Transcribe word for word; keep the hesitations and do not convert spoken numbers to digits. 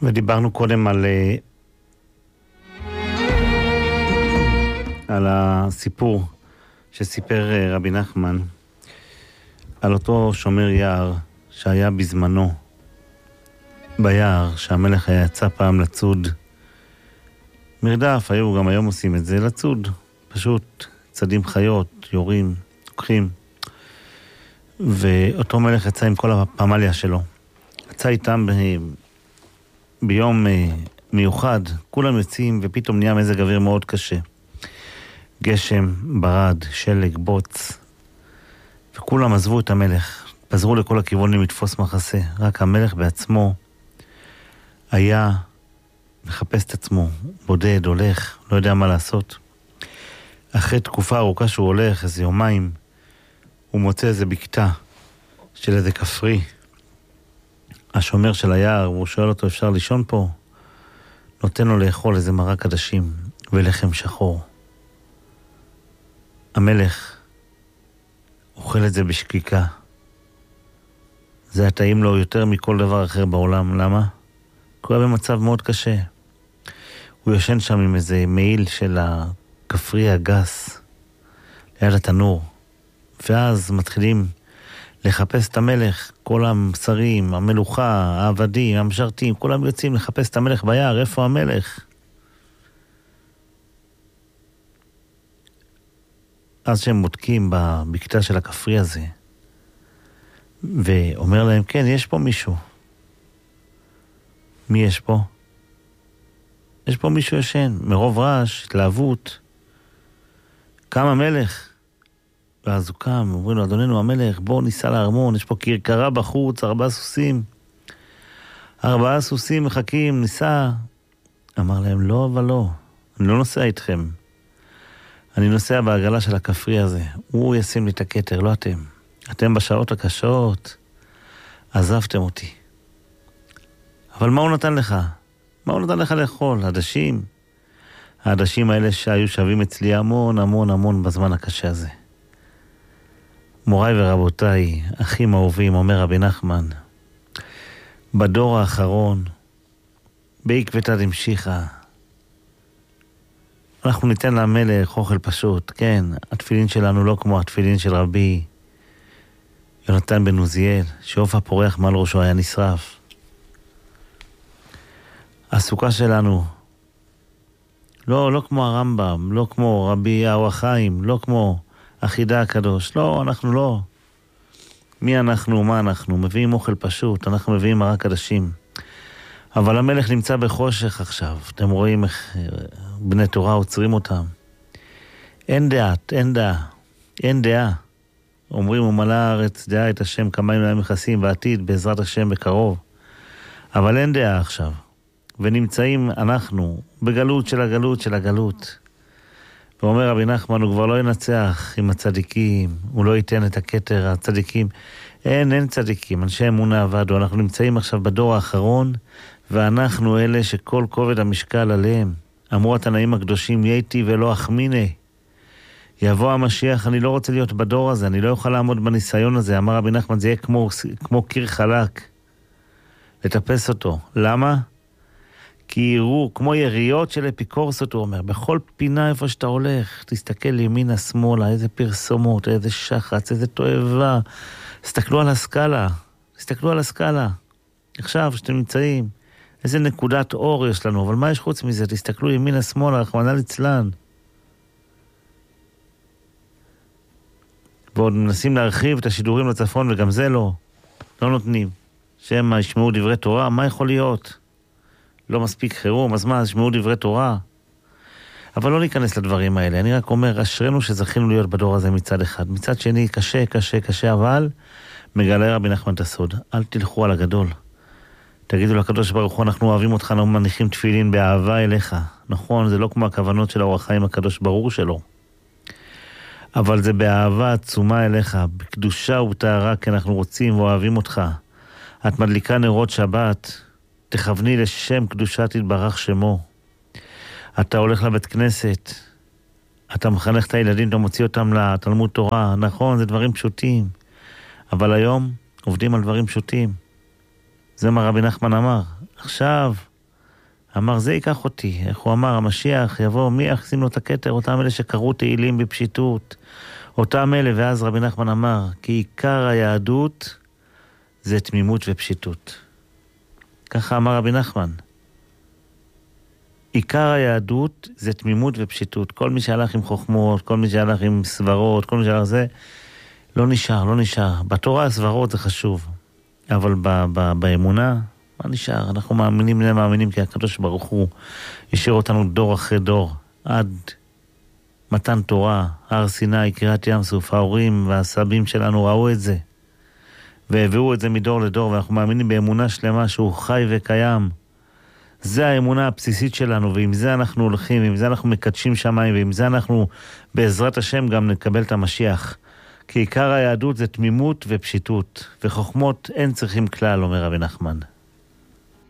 ודיברנו קודם על על הסיפור שסיפר רבי נחמן על אותו שומר יער שהיה בזמנו ביער, שהמלך היה יצא פעם לצוד מרדף. היו גם היום עושים את זה, לצוד פשוט צדים חיות, יורים, לוקחים. ואותו מלך יצא עם כל הפמליה שלו, יצא איתם ב... ביום מיוחד, כולם יוצאים ופתאום נהיה מזג אוויר מאוד קשה, גשם, ברד, שלג, בוץ, וכולם עזבו את המלך, פזרו לכל הכיוונים לתפוס מחסה. רק המלך בעצמו היה מחפש את עצמו, בודד, הולך, לא יודע מה לעשות. אחרי תקופה ארוכה שהוא הולך, איזה יומיים, הוא מוצא איזה בקתה של איזה כפרי, השומר של היער, הוא שואל אותו, אפשר לישון פה? נותן לו לאכול איזה מרק עדשים ולחם שחור. המלך אוכל את זה בשקיקה. זה היה טעים לו יותר מכל דבר אחר בעולם. למה? כי הוא היה במצב מאוד קשה. הוא יושן שם עם איזה מעיל של הכפרי הגס ליד התנור, ואז מתחילים לחפש את המלך, כל המסרים, המלוכה, העבדים, המשרתים, כולם יוצאים לחפש את המלך ביער. איפה המלך? אז שהם מותקים בבקתה של הכפרי הזה, ואומר להם, כן, יש פה מישהו. מי יש פה? יש פה מישהו ישן, מרוב רעש, התלהבות. קם המלך, ואז הוא קם, אומרים לו, אדוננו המלך, בוא ניסע לארמון, יש פה כרכרה בחוץ, ארבעה סוסים. ארבעה סוסים מחכים, ניסע. אמר להם, לא אבל לא, אני לא נוסע איתכם. אני נוסע בעגלה של הכפרי הזה. הוא ישים לי את הכתר, לא אתם. אתם בשעות הקשות עזבתם אותי. אבל מה הוא נתן לך? מה הוא נתן לך לאכול? עדשים. העדשים האלה שהיו שווים אצלי המון המון המון בזמן הקשה הזה. מוריי ורבותיי, אחים אהובים, אומר רבי נחמן, בדור האחרון, בעקבתא דמשיחא, אנחנו ניתן למלך אוכל פשוט. כן, התפילין שלנו לא כמו התפילין של רבי יונתן בן עוזיאל, שעוף הפורח מעל ראשו היה נשרף. הסוכה שלנו לא, לא כמו הרמב"ם, לא כמו רבי אור החיים, לא כמו החידה הקדוש. לא, אנחנו לא. מי אנחנו, מה אנחנו? מביאים אוכל פשוט, אנחנו מביאים מרק עדשים. אבל המלך נמצא בחושך עכשיו. אתם רואים איך בני תורה עוצרים אותם. אין דעת, אין דעה, אין דעה. אומרים, ומלא הארץ דעה את השם כמים להם מכסים, ועתיד בעזרת השם בקרוב. אבל אין דעה עכשיו. ונמצאים אנחנו בגלות של הגלות של הגלות. ואומר רבי נחמן, הוא כבר לא ינצח עם הצדיקים, הוא לא ייתן את הכתר הצדיקים. אין, אין צדיקים, אנשי אמונה עבדו. אנחנו נמצאים עכשיו בדור האחרון, ואנחנו אלה שכל כובד המשקל עליהם. אמרו התנאים הקדושים, יהיתי ולא אחמיני. יבוא המשיח, אני לא רוצה להיות בדור הזה, אני לא אוכל לעמוד בניסיון הזה. אמר רבי נחמן, זה יהיה כמו, כמו קיר חלק. לטפס אותו. למה? כי יראו, כמו יריות של אפיקורסות, הוא אומר, בכל פינה איפה שאתה הולך, תסתכל לימינה שמאלה, איזה פרסומות, איזה שחץ, איזה תועבה. תסתכלו על הסקאלה, תסתכלו על הסקאלה. עכשיו שאתם נמצאים, איזה נקודת אור יש לנו, אבל מה יש חוץ מזה? תסתכלו ימינה שמאלה, רחמנא ליצלן. ועוד מנסים להרחיב את השידורים לצפון, וגם זה לא, לא נותנים. שהם ישמעו דברי תורה, מה יכול להיות? לא מספיק חירום, אז מה, ישמעו דברי תורה? אבל לא ניכנס לדברים האלה. אני רק אומר, אשרנו שזכינו להיות בדור הזה מצד אחד. מצד שני, קשה, קשה, קשה, אבל מגלה רבי נחמן את הסוד. אל תלכו על הגדול. תגידו לקדוש ברוך הוא, אנחנו אוהבים אותך, אנחנו מניחים תפילין באהבה אליך. נכון, זה לא כמו הכוונות של האור החיים הקדוש, ברור שלא. אבל זה באהבה עצומה אליך, בקדושה ובטהרה, כי אנחנו רוצים ואוהבים אותך. את מדליקה נרות שבת, תכווני לשם קדושה תתברך שמו. אתה הולך לבית כנסת, אתה מחנך את הילדים, אתה מוציא אותם לתלמוד תורה. נכון, זה דברים פשוטים. אבל היום עובדים על דברים פשוטים. זה מה רבי נחמן אמר. עכשיו אמר, זה ייקח אותי. איך הוא אמר, המשיח יבוא, מי יחסים לו את הכתר? אותם אלה שקראו תהילים בפשיטות. אותם אלה, ואז רבי נחמן אמר, כי עיקר היהדות זה תמימות ופשיטות. ככה אמר רבי נחמן. עיקר היהדות זה תמימות ופשיטות. כל מי שהלך עם חוכמות, כל מי שהלך עם סברות, כל מי שהלך זה, לא נשאר, לא נשאר. בתורה הסברות זה חשוב, אבל ב- ב- באמונה, מה נשאר? אנחנו מאמינים להם, מאמינים כי הקדוש ברוך הוא השאיר אותנו דור אחרי דור, עד מתן תורה, הר סיני, קריאת ים סוף, ההורים והסבים שלנו ראו את זה, והביאו את זה מדור לדור, ואנחנו מאמינים באמונה שלמה שהוא חי וקיים. זה האמונה הבסיסית שלנו, ועם זה אנחנו הולכים, ועם זה אנחנו מקדשים שמיים, ועם זה אנחנו בעזרת השם גם נקבל את המשיח. כי עיקר היהדות זה תמימות ופשיטות, וחוכמות אין צריכים כלל, אומר רבי נחמן.